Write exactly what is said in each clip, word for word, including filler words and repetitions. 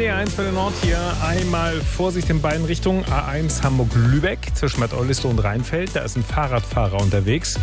D R eins für den Nord hier. Einmal Vorsicht in beiden Richtungen. A eins Hamburg-Lübeck zwischen Bad Oldesloe und Rheinfeld. Da ist ein Fahrradfahrer unterwegs.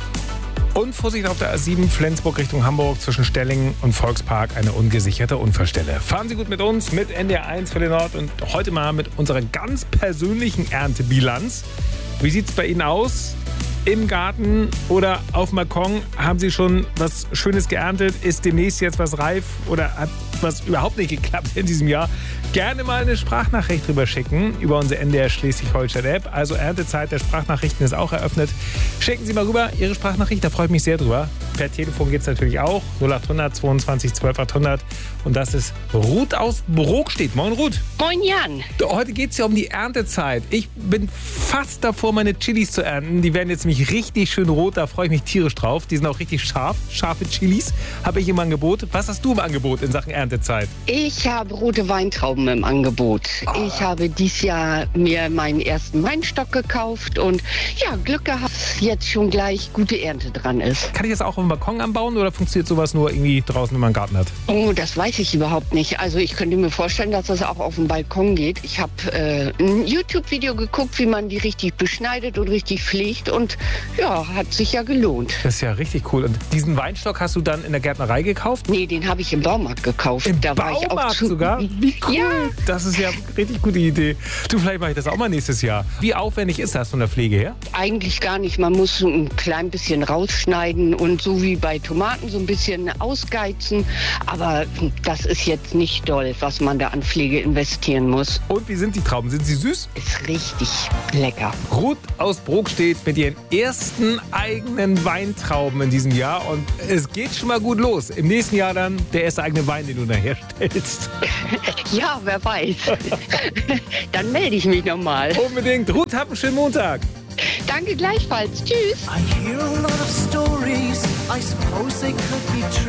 Und Vorsicht auf der A sieben Flensburg Richtung Hamburg zwischen Stellingen und Volkspark, eine ungesicherte Unfallstelle. Fahren Sie gut mit uns, mit N D R eins für den Nord und heute mal mit unserer ganz persönlichen Erntebilanz. Wie sieht es bei Ihnen aus? Im Garten oder auf dem Balkon? Haben Sie schon was Schönes geerntet? Ist demnächst jetzt was reif oder hat was überhaupt nicht geklappt in diesem Jahr? Gerne mal eine Sprachnachricht drüber schicken über unsere N D R Schleswig-Holstein-App. Also Erntezeit der Sprachnachrichten ist auch eröffnet. Schicken Sie mal rüber Ihre Sprachnachricht, da freue ich mich sehr drüber. Per Telefon geht es natürlich auch. null acht hundert zweiundzwanzig zwölf achthundert. Und das ist Ruth aus Brokstedt. Moin Ruth. Moin Jan. Heute geht es ja um die Erntezeit. Ich bin fast davor, meine Chilis zu ernten. Die werden jetzt nämlich richtig schön rot. Da freue ich mich tierisch drauf. Die sind auch richtig scharf. Scharfe Chilis habe ich im Angebot. Was hast du im Angebot in Sachen Erntezeit? Ich habe rote Weintrauben im Angebot. Oh. Ich habe dieses Jahr mir meinen ersten Weinstock gekauft und ja, Glück gehabt, jetzt schon gleich gute Ernte dran ist. Kann ich das auch auf dem Balkon anbauen oder funktioniert sowas nur irgendwie draußen, wenn man einen Garten hat? Oh, das weiß ich überhaupt nicht. Also ich könnte mir vorstellen, dass das auch auf dem Balkon geht. Ich habe äh, ein YouTube-Video geguckt, wie man die richtig beschneidet und richtig pflegt und ja, hat sich ja gelohnt. Das ist ja richtig cool. Und diesen Weinstock hast du dann in der Gärtnerei gekauft? Nee, den habe ich im Baumarkt gekauft. Im da Baumarkt war ich auch zu... sogar? Wie cool. Ja. Das ist ja eine richtig gute Idee. Du, vielleicht mache ich das auch mal nächstes Jahr. Wie aufwendig ist das von der Pflege her? Eigentlich gar nicht. Man muss ein klein bisschen rausschneiden und so wie bei Tomaten so ein bisschen ausgeizen. Aber das ist jetzt nicht doll, was man da an Pflege investieren muss. Und wie sind die Trauben? Sind sie süß? Ist richtig lecker. Ruth aus Brokstedt mit ihren ersten eigenen Weintrauben in diesem Jahr. Und es geht schon mal gut los. Im nächsten Jahr dann der erste eigene Wein, den du da herstellst. Ja, wer weiß. Dann melde ich mich nochmal. Unbedingt. Ruth, hab einen schönen Montag. Danke gleichfalls. Tschüss. I hear a lot of stories. I suppose they could be true.